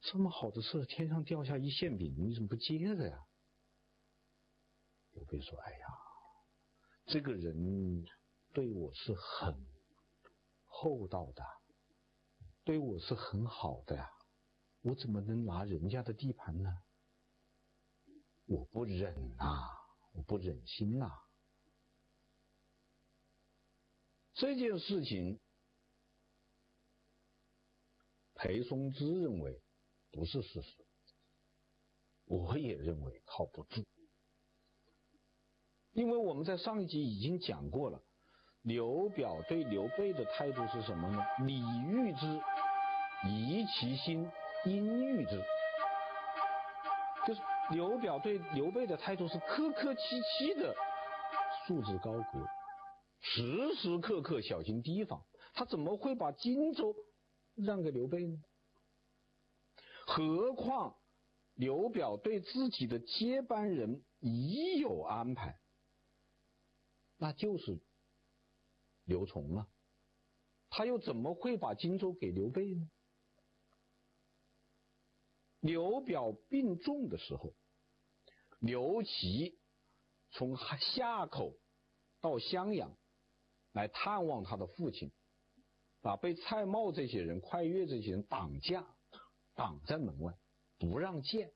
这么好的事，天上掉下一馅饼，你怎么不接着呀？刘备说：哎呀，这个人对我是很厚道的，对我是很好的呀，我怎么能拿人家的地盘呢？我不忍啊，我不忍心啊。这件事情，裴松之认为不是事实，我也认为靠不住。因为我们在上一集已经讲过了，刘表对刘备的态度是什么呢？礼遇之，夷其心，因遇之。就是刘表对刘备的态度是客客气气的，束之高阁，时时刻刻小心提防。他怎么会把荆州让给刘备呢？何况刘表对自己的接班人已有安排，那就是刘琮了，他又怎么会把荆州给刘备呢？刘表病重的时候，刘琦从夏口到襄阳来探望他的父亲，被蔡瑁这些人、快乐这些人挡驾，挡在门外，不让见。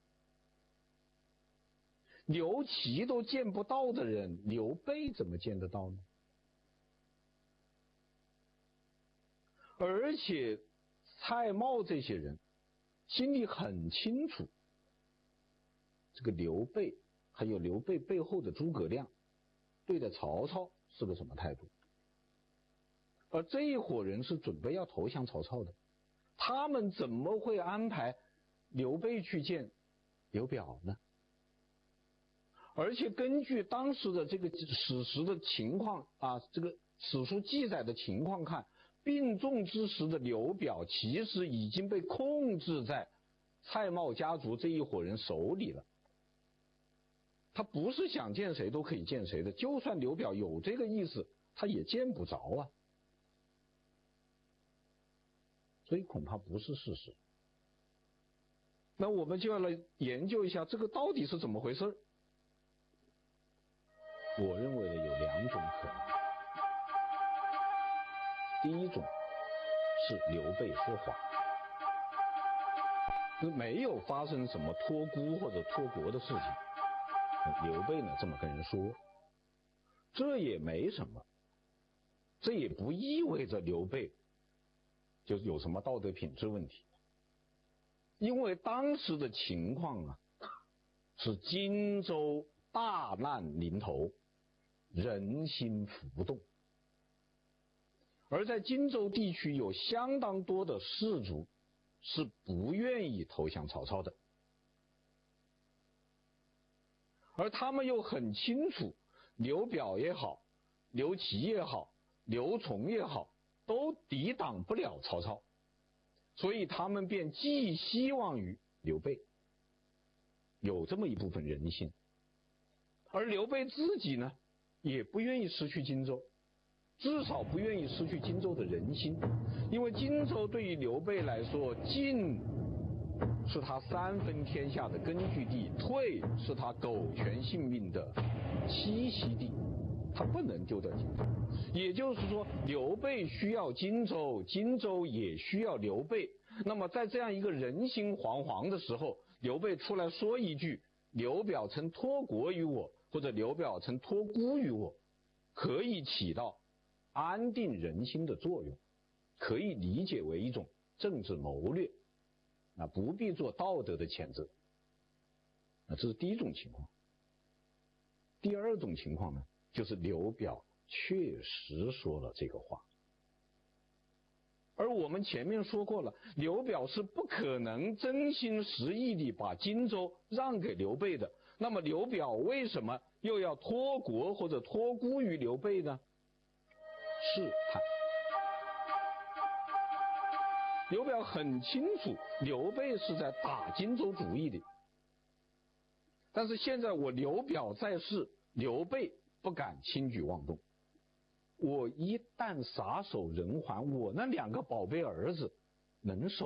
刘琦都见不到的人，刘备怎么见得到呢？而且蔡瑁这些人心里很清楚，这个刘备还有刘备背后的诸葛亮对待曹操是个什么态度，而这一伙人是准备要投降曹操的，他们怎么会安排刘备去见刘表呢？而且根据当时的这个史实的情况这个史书记载的情况看，病重之时的刘表其实已经被控制在蔡瑁家族这一伙人手里了，他不是想见谁都可以见谁的，就算刘表有这个意思，他也见不着啊，所以恐怕不是事实。那我们就要来研究一下这个到底是怎么回事。我认为有两种可能。第一种是刘备说谎，没有发生什么托孤或者托国的事情，刘备呢这么跟人说，这也没什么，这也不意味着刘备就有什么道德品质问题，因为当时的情况是荆州大难临头，人心浮动，而在荆州地区有相当多的士族是不愿意投降曹操的，而他们又很清楚刘表也好，刘琦也好，刘琮也好，都抵挡不了曹操，所以他们便寄希望于刘备，有这么一部分人心。而刘备自己呢也不愿意失去荆州，至少不愿意失去荆州的人心，因为荆州对于刘备来说，进是他三分天下的根据地，退是他苟全性命的栖息地，他不能丢掉荆州。也就是说，刘备需要荆州，荆州也需要刘备。那么在这样一个人心惶惶的时候，刘备出来说一句刘表曾托国于我，或者刘表曾托孤于我，可以起到安定人心的作用，可以理解为一种政治谋略，不必做道德的谴责。这是第一种情况。第二种情况呢，就是刘表确实说了这个话，而我们前面说过了，刘表是不可能真心实意地把荆州让给刘备的，那么刘表为什么又要托国或者托孤于刘备呢？试探。刘表很清楚刘备是在打荆州主意的，但是现在我刘表在世，刘备不敢轻举妄动，我一旦撒手人寰，我那两个宝贝儿子能守